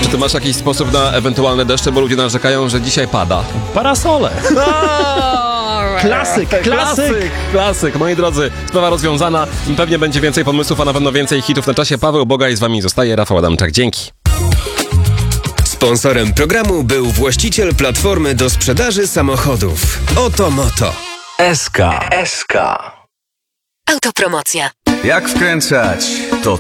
Czy ty masz jakiś sposób na ewentualne deszcze, bo ludzie narzekają, że dzisiaj pada? Parasole. Klasyk, moi drodzy. Sprawa rozwiązana. Pewnie będzie więcej pomysłów, a na pewno więcej hitów na czasie. Paweł Bogaj z wami zostaje. Rafał Adamczak. Dzięki. Sponsorem programu był właściciel platformy do sprzedaży samochodów Otomoto. SK. Autopromocja. Jak wkręcać? To